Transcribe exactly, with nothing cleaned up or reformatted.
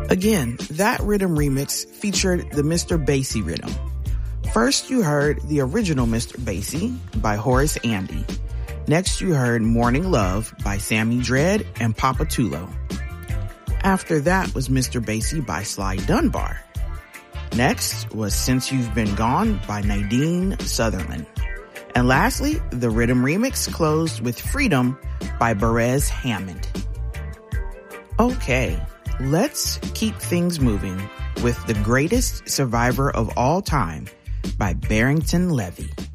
Again, that rhythm remix featured the Mister Basie rhythm. First, you heard the original Mister Basie by Horace Andy. Next, you heard Morning Love by Sammy Dread and Papa Tulo. After that was Mister Basie by Sly Dunbar. Next was Since You've Been Gone by Nadine Sutherland. And lastly, the rhythm remix closed with Freedom by Berez Hammond. Okay, let's keep things moving with The Greatest Survivor of All Time by Barrington Levy.